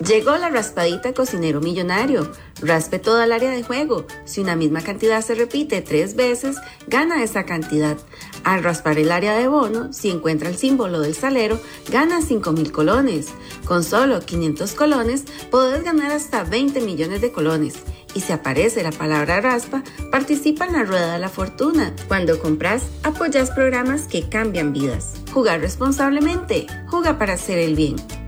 Llegó la raspadita cocinero millonario. Raspe toda el área de juego. Si una misma cantidad se repite 3 veces, gana esa cantidad. Al raspar el área de bono, si encuentra el símbolo del salero, gana 5,000 colones. Con solo 500 colones, podés ganar hasta 20 millones de colones. Y si aparece la palabra raspa, participa en la rueda de la fortuna. Cuando compras, apoyas programas que cambian vidas. Jugar responsablemente. Juega para hacer el bien.